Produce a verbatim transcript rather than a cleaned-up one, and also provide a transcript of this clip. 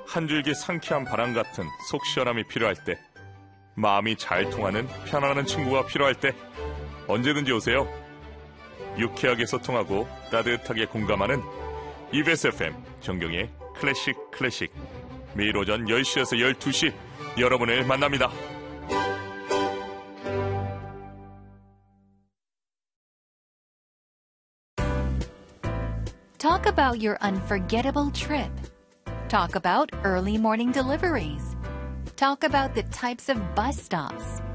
한 줄기 상쾌한 바람 같은 속 시원함이 필요할 때, 마음이 잘 통하는 편안한 친구가 필요할 때 언제든지 오세요. 유쾌하게 소통하고 따뜻하게 공감하는 이비에스 에프엠 정경의 클래식 클래식, 매일 오전 열 시에서 열두 시 여러분을 만납니다. Talk about your unforgettable trip. Talk about early morning deliveries. Talk about the types of bus stops.